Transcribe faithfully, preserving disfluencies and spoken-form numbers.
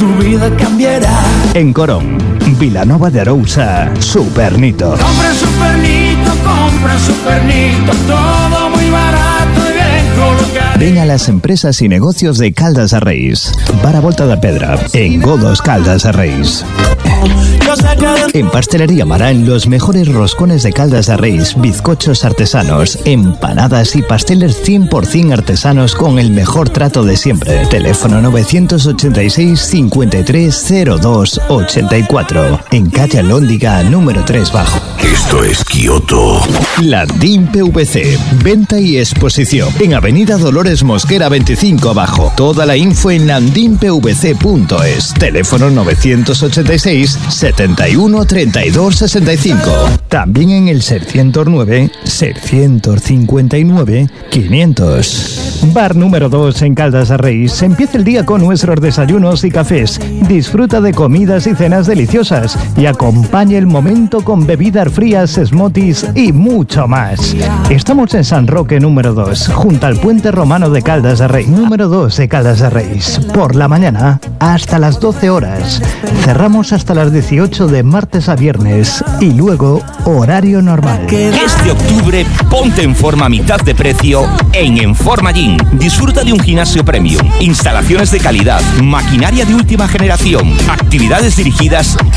tu vida cambiará. En Corón, Vilanova de Arousa, Supernito. Compra Supernito, compra Supernito, todo muy barato y bien colocado. Ven a las empresas y negocios de Caldas de Reis. Para Volta da Pedra, en Godos Caldas de Reis. En Pastelería Marán, los mejores roscones de Caldas de Reis, bizcochos artesanos, empanadas y pasteles cien por ciento artesanos con el mejor trato de siempre. Teléfono novecientos ochenta y seis, cincuenta y tres, cero dos, ochenta y cuatro. En calle Alhóndiga, número tres bajo. Esto es Kioto. La D I M P V C, venta y exposición. En Avenida Dolores Mosquera veinticinco abajo. Toda la info en landimpvc punto es. Teléfono novecientos ochenta y seis, setenta y uno, treinta y dos, sesenta y cinco. También en el seiscientos nueve, seiscientos cincuenta y nueve, quinientos. Bar número dos en Caldas de Reis. Empieza el día con nuestros desayunos y cafés. Disfruta de comidas y cenas deliciosas y acompaña el momento con bebidas frías, smoothies y mucho más. Estamos en San Roque número dos, junto al puente romano de Caldas de Reis. Número dos de Caldas de Reis. Por la mañana hasta las doce horas. Cerramos hasta las dieciocho de martes a viernes y luego horario normal. Este octubre ponte en forma a mitad de precio en Enforma Gym. Disfruta de un gimnasio premium, instalaciones de calidad, maquinaria de última generación, actividades dirigidas